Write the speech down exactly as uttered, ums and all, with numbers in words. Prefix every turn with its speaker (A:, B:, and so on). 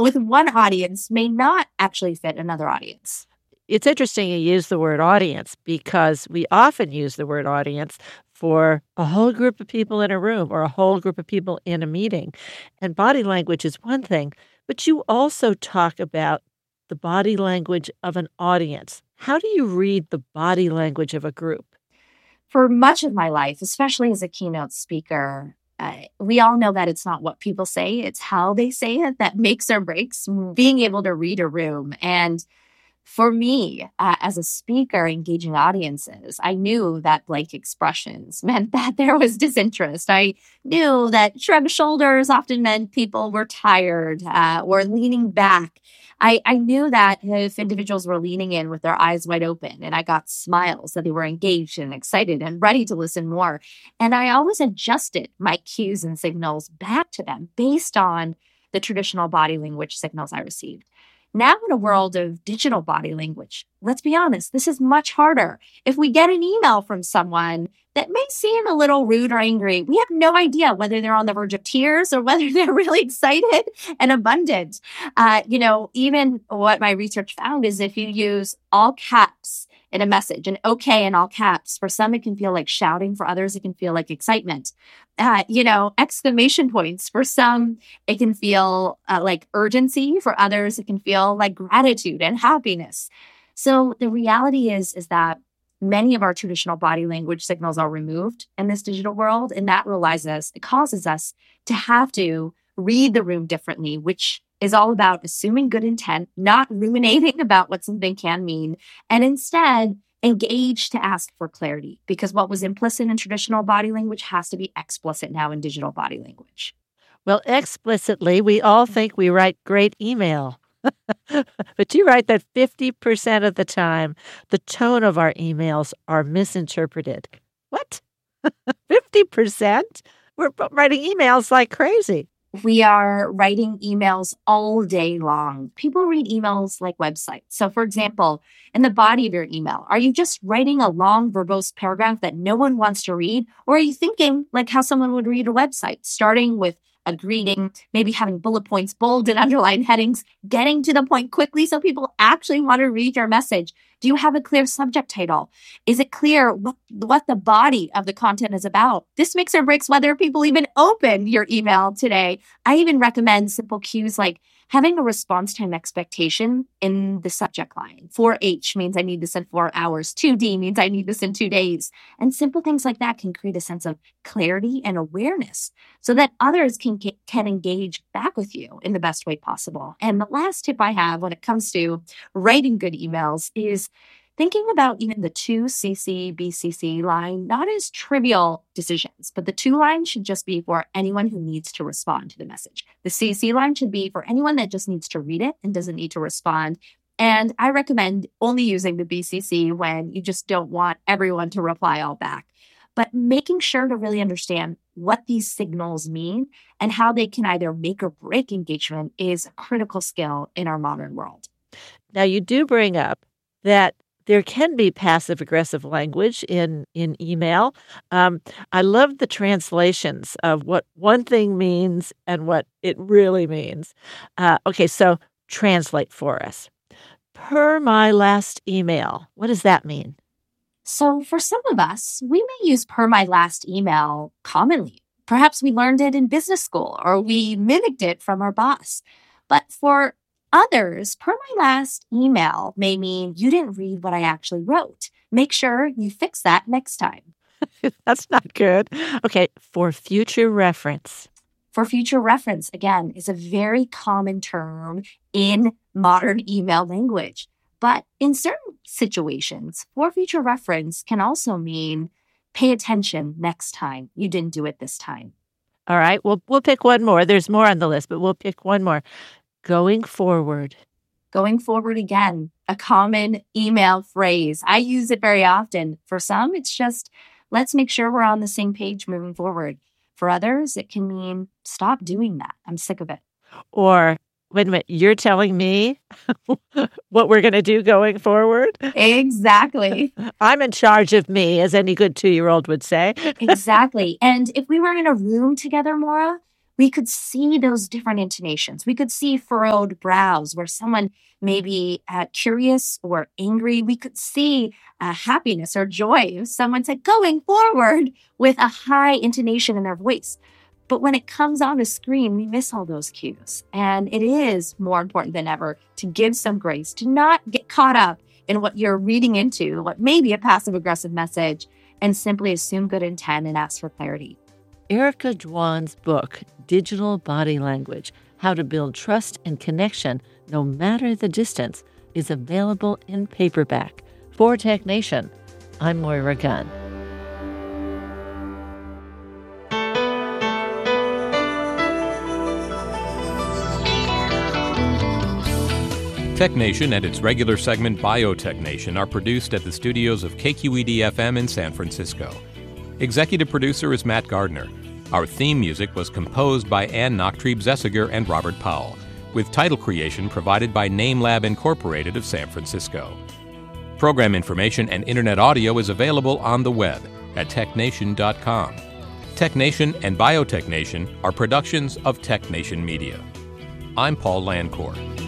A: with one audience may not actually fit another audience.
B: It's interesting you use the word audience because we often use the word audience for a whole group of people in a room or a whole group of people in a meeting. And body language is one thing, but you also talk about the body language of an audience. How do you read the body language of a group?
A: For much of my life, especially as a keynote speaker, uh, we all know that it's not what people say, it's how they say it that makes or breaks being able to read a room. And for me, uh, as a speaker engaging audiences, I knew that blank expressions meant that there was disinterest. I knew that shrug shoulders often meant people were tired, uh, or leaning back. I, I knew that if individuals were leaning in with their eyes wide open and I got smiles, that they were engaged and excited and ready to listen more. And I always adjusted my cues and signals back to them based on the traditional body language signals I received. Now in a world of digital body language, let's be honest, this is much harder. If we get an email from someone that may seem a little rude or angry, we have no idea whether they're on the verge of tears or whether they're really excited and abundant. Uh, you know, even what my research found is if you use all caps in a message, and okay in all caps, for some it can feel like shouting, for others it can feel like excitement. Uh, you know, exclamation points, for some it can feel uh, like urgency, for others it can feel like gratitude and happiness. So the reality is, is that many of our traditional body language signals are removed in this digital world, and that relies us, it causes us to have to read the room differently, which is all about assuming good intent, not ruminating about what something can mean, and instead engage to ask for clarity, because what was implicit in traditional body language has to be explicit now in digital body language.
B: Well, explicitly, we all think we write great email. But you write that fifty percent of the time, the tone of our emails are misinterpreted. What? fifty percent? We're writing emails like crazy.
A: We are writing emails all day long. People read emails like websites. So for example, in the body of your email, are you just writing a long verbose paragraph that no one wants to read? Or are you thinking like how someone would read a website, starting with a greeting, maybe having bullet points, bold and underlined headings, getting to the point quickly so people actually want to read your message? Do you have a clear subject title? Is it clear what, what the body of the content is about? This makes or breaks whether people even open your email today. I even recommend simple cues like having a response time expectation in the subject line. four H means I need this in four hours. two D means I need this in two days. And simple things like that can create a sense of clarity and awareness so that others can, can engage back with you in the best way possible. And the last tip I have when it comes to writing good emails is thinking about even the two C C, B C C line, not as trivial decisions, but the two lines should just be for anyone who needs to respond to the message. The C C line should be for anyone that just needs to read it and doesn't need to respond. And I recommend only using the B C C when you just don't want everyone to reply all back. But making sure to really understand what these signals mean and how they can either make or break engagement is a critical skill in our modern world.
B: Now, you do bring up that there can be passive-aggressive language in, in email. Um, I love the translations of what one thing means and what it really means. Uh, okay, so translate for us. Per my last email, what does that mean?
A: So for some of us, we may use per my last email commonly. Perhaps we learned it in business school or we mimicked it from our boss. But for others, per my last email may mean you didn't read what I actually wrote. Make sure you fix that next time.
B: That's not good. Okay, for future reference.
A: For future reference, again, is a very common term in modern email language. But in certain situations, for future reference can also mean pay attention next time. You didn't do it this time.
B: All right, we'll, we'll pick one more. There's more on the list, but we'll pick one more. Going forward.
A: Going forward again, a common email phrase. I use it very often. For some, it's just, let's make sure we're on the same page moving forward. For others, it can mean, stop doing that. I'm sick of it.
B: Or, wait a minute, you're telling me what we're going to do going forward?
A: Exactly.
B: I'm in charge of me, as any good two-year-old would say.
A: Exactly. And if we were in a room together, Maura, we could see those different intonations. We could see furrowed brows where someone may be uh, curious or angry. We could see uh, happiness or joy if someone said going forward with a high intonation in their voice. But when it comes on a screen, we miss all those cues. And it is more important than ever to give some grace, to not get caught up in what you're reading into, what may be a passive-aggressive message, and simply assume good intent and ask for clarity.
B: Erica Dwan's book, Digital Body Language, How to Build Trust and Connection No Matter the Distance, is available in paperback. For Tech Nation, I'm Moira Gunn.
C: Tech Nation and its regular segment Biotech Nation are produced at the studios of K Q E D F M in San Francisco. Executive producer is Matt Gardner. Our theme music was composed by Ann Nachtrieb-Zessiger and Robert Powell, with title creation provided by NameLab Incorporated of San Francisco. Program information and internet audio is available on the web at tech nation dot com. Tech Nation and Biotech Nation are productions of Tech Nation Media. I'm Paul Lancourt.